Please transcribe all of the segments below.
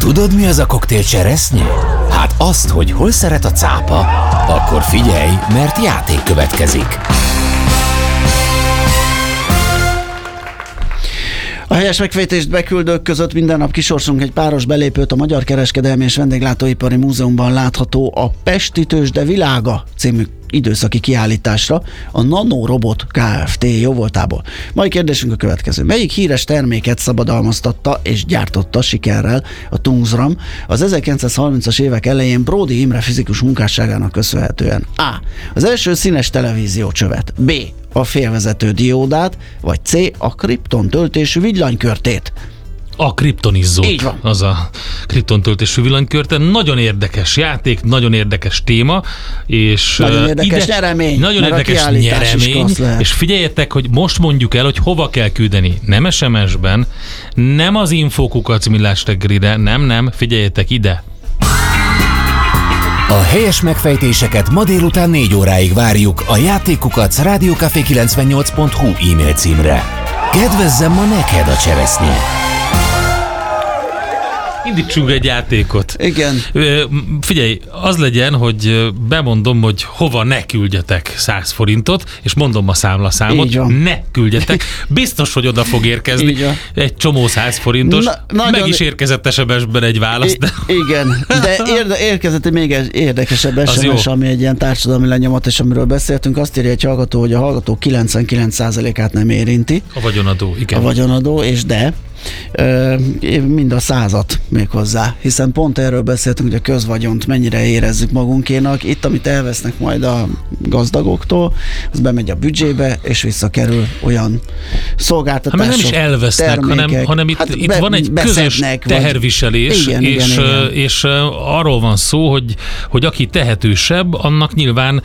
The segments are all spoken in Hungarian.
Tudod, mi az a koktél cseresznye? Hát azt, hogy hol szeret a cápa. Akkor figyelj, mert játék következik. A helyes megfejtést beküldők között minden nap kisorsunk egy páros belépőt a Magyar Kereskedelmi és Vendéglátóipari Múzeumban látható a Pesti Tőzsde világa című időszaki kiállításra a Nanorobot Kft. Jóvoltából. Mai kérdésünk a következő. Melyik híres terméket szabadalmaztatta és gyártotta sikerrel a Tungsram az 1930-as évek elején Bródi Imre fizikus munkásságának köszönhetően? A. Az első színes televíziócsövet. B. A félvezető diódát, vagy C. A kripton töltésű villanykörtét. A kriptonizzót. Így van. Az a kriptontöltésű villanykörte. Nagyon érdekes játék, nagyon érdekes téma, és nagyon érdekes nyeremény. Nagyon érdekes nyeremény, és figyeljetek, hogy most mondjuk el, hogy hova kell küldeni. Nem SMS-ben, nem az info@millásreggelire, nem, figyeljetek ide. A helyes megfejtéseket ma délután 4 óráig várjuk a játékukac@rádiókafé98.hu e-mail címre. Kedvezzem ma neked a cseresznye! Indítsunk egy játékot. Igen. Figyelj, az legyen, hogy bemondom, hogy hova ne küldjetek 100 forintot, és mondom a számlaszámot, ne küldjetek. Biztos, hogy oda fog érkezni egy csomó 100 forintos. Meg is érkezett SMS-ben egy válasz. Igen, de érkezett egy még érdekesebb SMS, ami egy ilyen társadalmi lenyomat, és amiről beszéltünk. Azt írja egy hallgató, hogy a hallgató 99%-át nem érinti. A vagyonadó, igen. A vagyonadó, és de mind a 100-at még hozzá, hiszen pont erről beszéltünk, hogy a közvagyont mennyire érezzük magunkénak. Itt, amit elvesznek majd a gazdagoktól, az bemegy a büdzsébe, és visszakerül olyan szolgáltatások, nem is elvesznek, hanem itt van egy közös teherviselés, és arról van szó, hogy aki tehetősebb, annak nyilván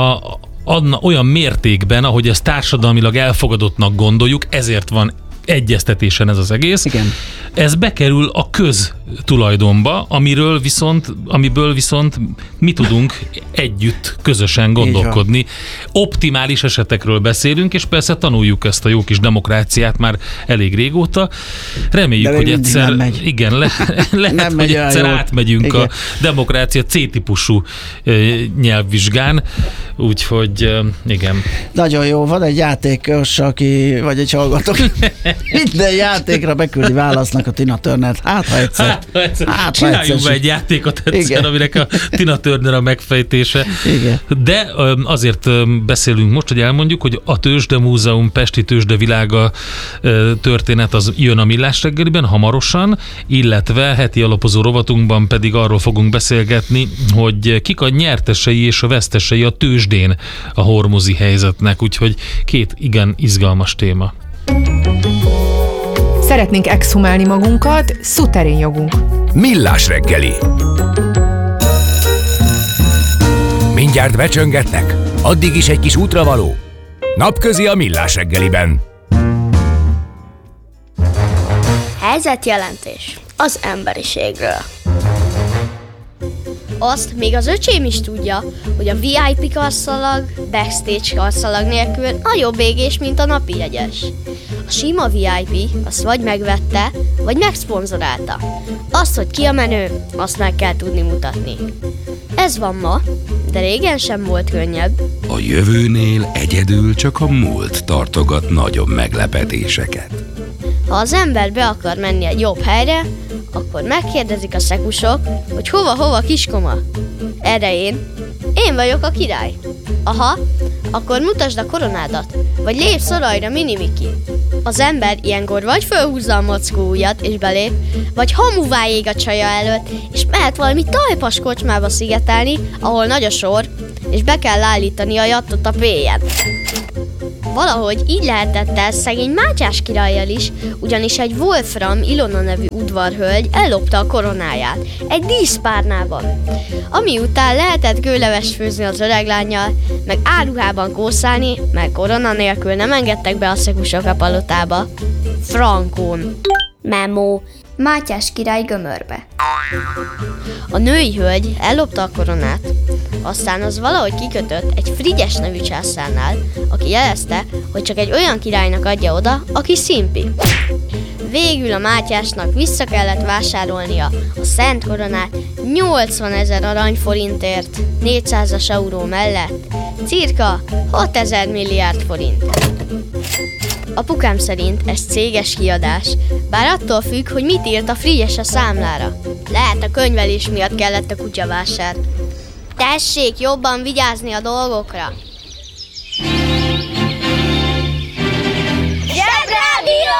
olyan mértékben, ahogy ezt társadalmilag elfogadottnak gondoljuk, ezért van egyeztetésen ez az egész. Igen. Ez bekerül a köztulajdonba, amiből viszont mi tudunk együtt, közösen gondolkodni. Optimális esetekről beszélünk, és persze tanuljuk ezt a jó kis demokráciát már elég régóta. Reméljük, hogy egyszer lehet, hogy egyszer átmegyünk a demokrácia C-típusú nyelvvizsgán. Úgyhogy igen. Nagyon jó, van egy játékos, vagy egy hallgató, minden játékra beküldi válasznak a Tina Turner-t. Hát, ha egyszer. Csináljunk be egy játékot egyszer, aminek a Tina Turner a megfejtése. Igen. De azért beszélünk most, hogy elmondjuk, hogy a Tőzsde Múzeum Pesti Tőzsde világa történet az jön a Millás reggeliben hamarosan, illetve heti alapozó rovatunkban pedig arról fogunk beszélgetni, hogy kik a nyertesei és a vesztesei a tőzsdén a hormuzi helyzetnek, úgyhogy két igen izgalmas téma. Szeretnénk exhumálni magunkat, szuterén jogunk. Millás reggeli. Mindjárt becsöngetnek, addig is egy kis útravaló. Napközi a Millás reggeliben. Helyzetjelentés az emberiségről. Azt még az öcsém is tudja, hogy a VIP karszalag, backstage karszalag nélkül nagyobb égés, mint a napi jegyes. A sima VIP azt vagy megvette, vagy megszponzorálta. Azt, hogy ki a menő, azt meg kell tudni mutatni. Ez van ma, de régen sem volt könnyebb. A jövőnél egyedül csak a múlt tartogat nagyobb meglepetéseket. Ha az ember be akar menni egy jobb helyre, akkor megkérdezik a szekusok, hogy hova kiskoma. Erre én vagyok a király. Aha, akkor mutasd a koronádat, vagy lépj szorajra, Mini-Miki. Az ember ilyenkor vagy fölhúzza a mackó ujjat és belép, vagy hamuvá ég a csaja előtt, és mehet valami tajpas kocsmába szigetelni, ahol nagy a sor, és be kell állítani a jattot a pélyen. Valahogy így lehetett el szegény Mátyás királlyal is, ugyanis egy Wolfram Ilona nevű udvarhölgy ellopta a koronáját egy díszpárnában. Ami után lehetett gőlevest főzni az öreglánnyal, meg áruhában kószálni, meg korona nélkül nem engedtek be a szekusok a palotába. Frankón. Memo. Mátyás király gömörbe. A női hölgy ellopta a koronát, aztán az valahogy kikötött egy Frigyes nevű császárnál, aki jelezte, hogy csak egy olyan királynak adja oda, aki szimpi. Végül a Mátyásnak vissza kellett vásárolnia a Szent Koronát 80 000 aranyforintért, 400-as euró mellett, cirka 6 000 milliárd forint. Apukám szerint ez céges kiadás, bár attól függ, hogy mit írt a Frigyes a számlára. Lehet a könyvelés miatt kellett a kutyavásár. Tessék jobban vigyázni a dolgokra! Zsebrádió!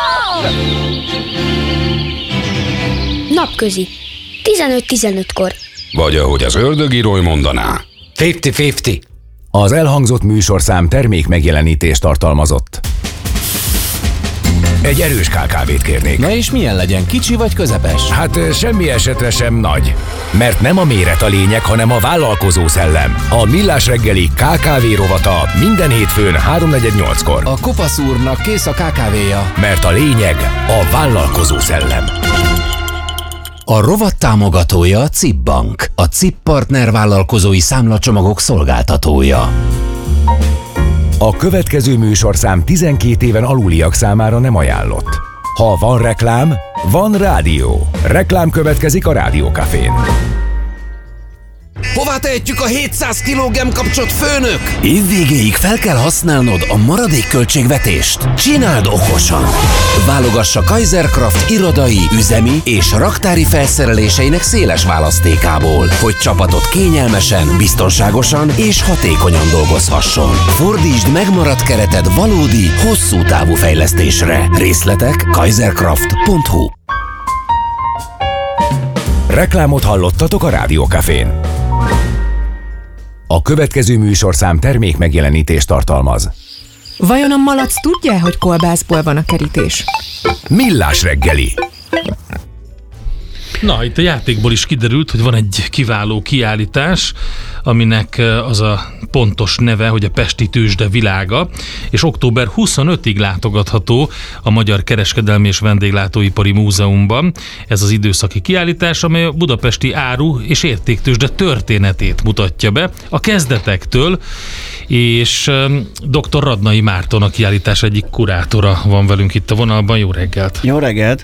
Napközi. 15-15-kor. Vagy ahogy az ördögírói mondaná. 50-50. Az elhangzott műsorszám termék megjelenítést tartalmazott. Egy erős KKV-t kérnék. Na és milyen legyen, kicsi vagy közepes? Hát semmi esetre sem nagy. Mert nem a méret a lényeg, hanem a vállalkozó szellem. A Millás reggeli KKV rovata minden hétfőn 3:48-kor. A kopasz úrnak kész a KKV-ja. Mert a lényeg a vállalkozó szellem. A rovat támogatója a CIP Bank, a CIP Partner vállalkozói számlacsomagok szolgáltatója. A következő műsorszám 12 éven aluliak számára nem ajánlott. Ha van reklám, van rádió. Reklám következik a Rádiókafén. Hová tehetjük a 700 kg gemkapcsot, főnök? Évvégéig fel kell használnod a maradék költségvetést. Csináld okosan! Válogassa Kaiserkraft irodai, üzemi és raktári felszereléseinek széles választékából, hogy csapatot kényelmesen, biztonságosan és hatékonyan dolgozhasson. Fordítsd megmaradt kereted valódi, hosszú távú fejlesztésre. Részletek kaiserkraft.hu. Reklámot hallottatok a Rádiókafén. A következő műsorszám termék megjelenítést tartalmaz. Vajon a malac tudja, hogy kolbászból van a kerítés? Millás reggeli. Na, itt a játékból is kiderült, hogy van egy kiváló kiállítás, aminek az a pontos neve, hogy a Pesti Tőzsde világa, és október 25-ig látogatható a Magyar Kereskedelmi és Vendéglátóipari Múzeumban. Ez az időszaki kiállítás, amely a budapesti áru- és értéktőzsde történetét mutatja be a kezdetektől, és dr. Radnai Márton, a kiállítás egyik kurátora van velünk itt a vonalban. Jó reggelt! Jó reggelt!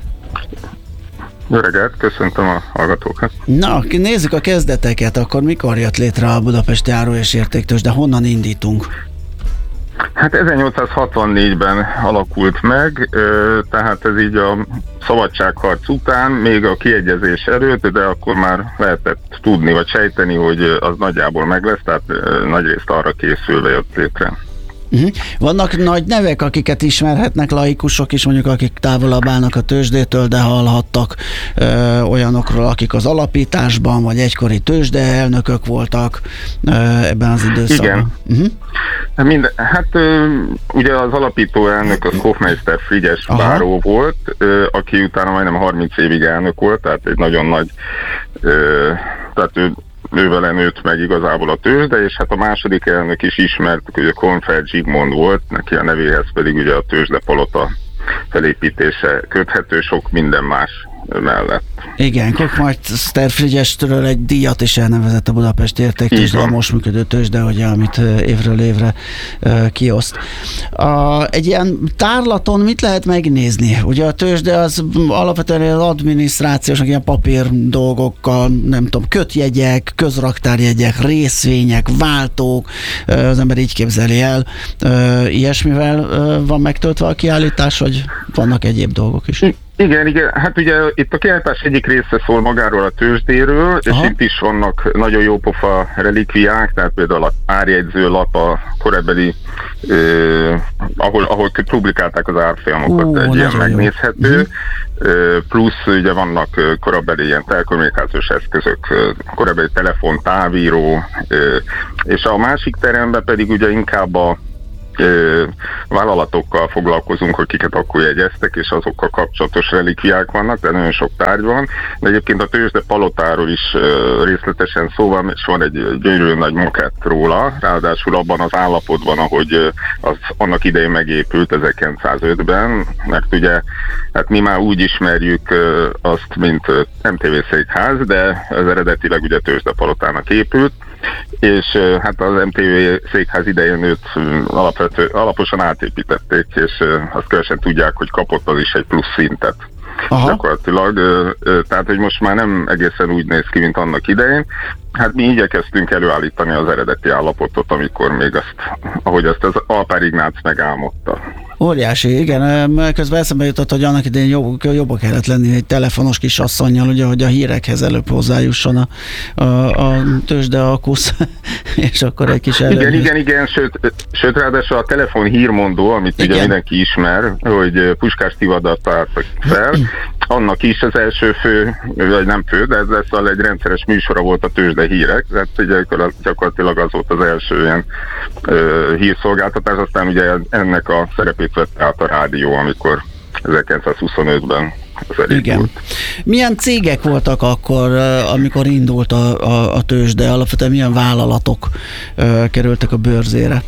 Jó reggelt, köszöntöm a hallgatókat. Na, nézzük a kezdeteket, akkor mikor jött létre a Budapesti Áru- és Értéktőzsde, honnan indítunk? Hát 1864-ben alakult meg, tehát ez így a szabadságharc után, még a kiegyezés előtt, de akkor már lehetett tudni vagy sejteni, hogy az nagyjából meg lesz, tehát nagyrészt arra készülve jött létre. Vannak nagy nevek, akiket ismerhetnek laikusok is, mondjuk akik távolabb állnak a tőzsdétől, de hallhattak olyanokról, akik az alapításban, vagy egykori tőzsdeelnökök voltak ebben az időszakban. Igen. Ugye az alapító elnök az Hofmeister Frigyes báró volt, aki utána majdnem 30 évig elnök volt, tehát egy nagyon nagy, tehát ő vele nőtt meg igazából a tőzsde, és hát a második elnök is ismert, ugye Kornfeld Zsigmond volt, neki a nevéhez pedig ugye a tőzsdepalota felépítése köthető, sok minden más mellett. Igen, Kornfeld Frigyesről egy díjat is elnevezett a Budapesti Értéktőzsde, a most működő tőzsde, ugye, amit évről évre kioszt. Egy ilyen tárlaton mit lehet megnézni? Ugye a tőzsde az alapvetően az adminisztrációs, ilyen papír dolgokkal, nem tudom, kötjegyek, közraktárjegyek, részvények, váltók, az ember így képzeli el. Ilyesmivel van megtöltve a kiállítás, vagy vannak egyéb dolgok is? Igen, hát ugye itt a kiállítás egyik része szól magáról a tőzsdéről, és itt is vannak nagyon jó pofa relikviák, tehát például az árjegyzőlap, a korabeli, ahol publikálták az árfolyamokat, egy ilyen megnézhető, plusz ugye vannak korabeli ilyen telekommunikációs eszközök, korabeli telefon, távíró, és a másik teremben pedig ugye inkább a vállalatokkal foglalkozunk, hogy kiket akkor jegyeztek, és azokkal kapcsolatos relikviák vannak, de nagyon sok tárgy van, de egyébként a tőzsde palotáról is részletesen szó van, és van egy gyönyörű nagy mokett róla, ráadásul abban az állapotban, ahogy az annak idején megépült 1905-ben, mert ugye hát mi már úgy ismerjük azt, mint MTV székház, de ez eredetileg ugye tőzsde palotának épült, és hát az MTV székház idején őt alaposan átépítették, és azt különösen tudják, hogy kapott az is egy plusz szintet. gyakorlatilag. Tehát, hogy most már nem egészen úgy néz ki, mint annak idején. Hát mi igyekeztünk előállítani az eredeti állapotot, amikor még ahogy ezt az Alpár Ignác megálmodta. Óriási, igen. Közben eszembe jutott, hogy annak idején jobba kellett lenni egy telefonos kis asszonnyal, ugye, hogy a hírekhez előbb hozzájusson a tőzsde alkusz, és akkor egy kis előbb. Igen, sőt ráadásul a telefon hírmondó, amit ugye mindenki ismer, hogy Puskás Tivadat találtak fel, annak is az első fő, vagy nem fő, de ez szóval egy rendszeres műsora volt a tőzsde hírek, tehát ugye gyakorlatilag az volt az első ilyen hírszolgáltatás, aztán ugye ennek a szerepét vette át a rádió, amikor 1925-ben az elindult. Milyen cégek voltak akkor, amikor indult a tőzsde? Alapvetően milyen vállalatok kerültek a bőrzére?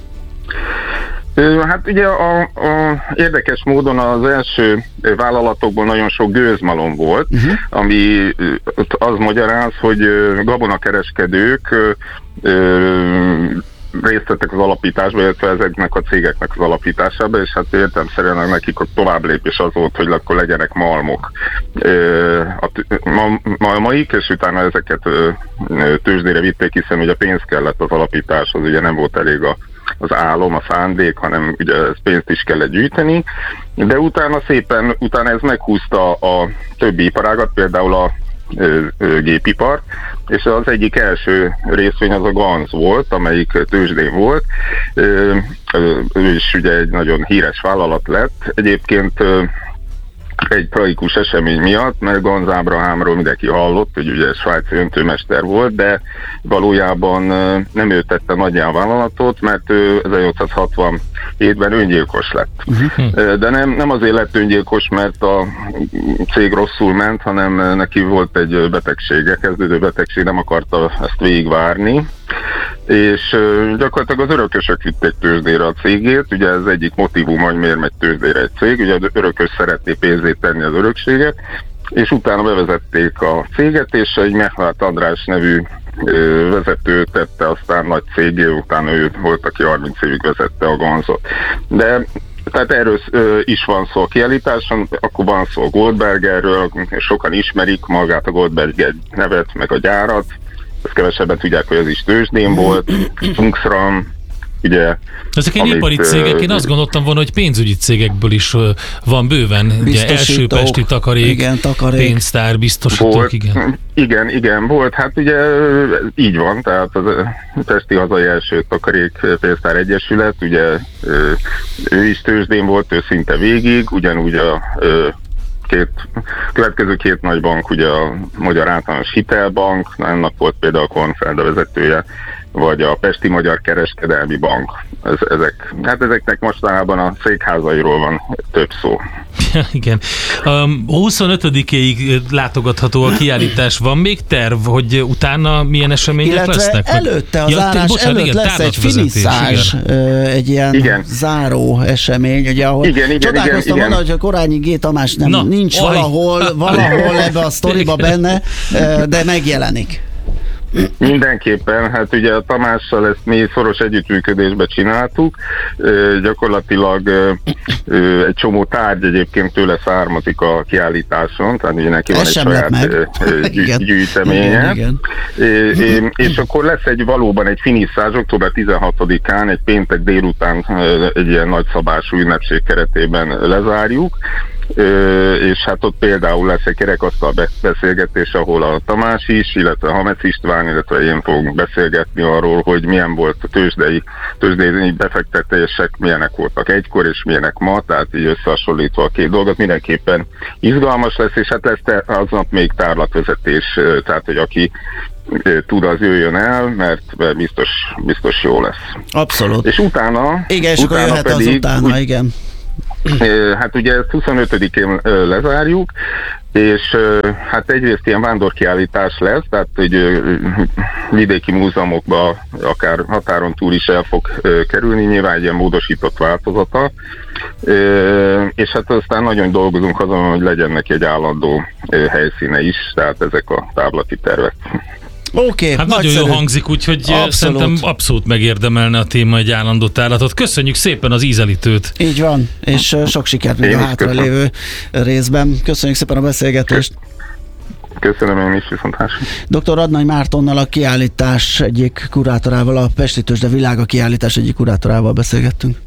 Hát ugye érdekes módon az első vállalatokból nagyon sok gőzmalom volt, ami az magyaráz, hogy gabonakereskedők részt vettek az alapításba, illetve ezeknek a cégeknek az alapításába, és hát értelemszerűen nekik a tovább lépés az volt, hogy akkor legyenek malmok. Malmaik, és utána ezeket tőzsdére vitték, hiszen ugye pénz kellett az alapításhoz, ugye nem volt elég az álom, a szándék, hanem ugye ezt pénzt is kellett gyűjteni, de utána ez meghúzta a többi iparágat, például a gépipar, és az egyik első részvény az a Ganz volt, amelyik tőzsdén volt. Ő is ugye egy nagyon híres vállalat lett. Egyébként egy tragikus esemény miatt, mert Ganz Ábrahámról mindenki hallott, hogy ugye svájci öntőmester volt, de valójában nem ő tette nagyján vállalatot, mert ő 1867-ben öngyilkos lett. De nem azért lett öngyilkos, mert a cég rosszul ment, hanem neki volt egy betegsége, kezdődő betegség, nem akarta ezt végigvárni, és gyakorlatilag az örökösök vitték tőzsdére a cégét, ugye ez egyik motivum, hogy miért megy tőzsdére egy cég, ugye az örökös szeretné pénzét tenni az örökséget, és utána bevezették a céget, és egy Mehlát András nevű vezető tette aztán nagy cégé, utána ő volt, aki 30 évig vezette a Ganzot. De tehát erről is van szó a kiállításon, akkor van szó a Goldbergerről, sokan ismerik magát a Goldberger nevet, meg a gyárat, ezt kevesebben tudják, hogy ez is tőzsdén volt, Tungsram, ugye. Ezek ilyen ipari cégek, én azt gondoltam volna, hogy pénzügyi cégekből is van bőven, ugye első pesti takarék, pénztár, biztosítók, igen, volt, hát ugye így van, tehát az Pesti Hazai Első Takarék Pénztár Egyesület, ugye ő is tőzsdén volt, ő szinte végig, ugyanúgy a következő két nagy bank, ugye a Magyar Általános Hitelbank, ennek volt például a Kornfeld a vezetője, vagy a Pesti Magyar Kereskedelmi Bank. Ezeknek mostanában a székházairól van több szó. Igen. 25-éig látogatható a kiállítás. Van még terv, hogy utána milyen események lesznek? Előtte, a zárás előtt lesz egy finiszázs, egy ilyen záró esemény, ugye, ahol csodálkoztam volna, hogy a Korányi G. Tamás nincs valahol ebbe a sztoriba benne, de megjelenik. Mindenképpen, hát ugye a Tamással ezt mi szoros együttműködésben csináltuk, gyakorlatilag egy csomó tárgy egyébként tőle származik a kiállításon, tehát ugye neki van egy saját gyűjteménye, és akkor lesz valóban egy finiszázs, október 16-án, egy péntek délután egy ilyen nagyszabású ünnepség keretében lezárjuk, és hát ott például lesz egy kerekasztal beszélgetés, ahol a Tamás is, illetve Hamec István, illetve én fogunk beszélgetni arról, hogy milyen volt a tőzsdei befektetések, milyenek voltak egykor, és milyenek ma, tehát így összehasonlítva a két dolgot, mindenképpen izgalmas lesz, és hát lesz aznap még tárlatvezetés, tehát hogy aki tud, az jöjjön el, mert biztos jó lesz. Abszolút. És utána... Igen, és akkor jöhet az utána, igen. Hát ugye ezt 25-én lezárjuk, és hát egyrészt ilyen vándorkiállítás lesz, tehát hogy vidéki múzeumokba akár határon túl is el fog kerülni, nyilván egy ilyen módosított változata, és hát aztán nagyon dolgozunk azon, hogy legyen neki egy állandó helyszíne is, tehát ezek a távlati tervek. Oké, Hát nagyszerű. nagyon jól hangzik, úgyhogy szerintem abszolút megérdemelne a téma egy állandó tárlatot. Köszönjük szépen az ízelítőt. Így van, és sok sikert még a hátralévő részben. Köszönjük szépen a beszélgetést. Köszönöm én is, viszontlátásra. Dr. Radnai Mártonnal, a kiállítás egyik kurátorával, a Pesti Tőzsde Világa kiállítás egyik kurátorával beszélgettünk.